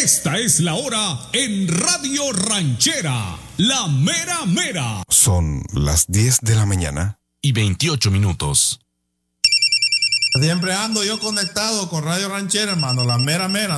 Esta es la hora en Radio Ranchera, la mera mera. Son las 10 de la mañana y 28 minutos. Siempre ando yo conectado con Radio Ranchera, hermano, la mera mera.